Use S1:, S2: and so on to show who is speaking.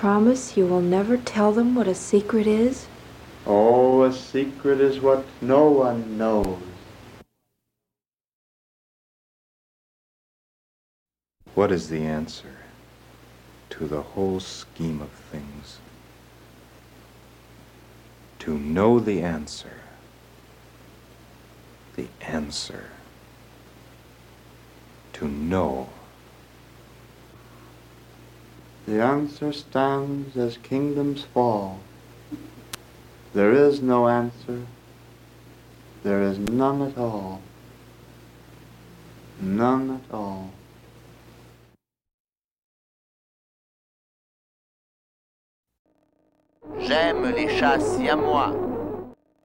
S1: promise you will never tell them what a secret is?
S2: Oh, a secret is what no one knows.
S3: What is the answer to the whole scheme of things? To know the answer. The answer. To know.
S2: The answer stands as kingdoms fall. There is no answer. There is none at all. None at all.
S4: J'aime les chats siamois.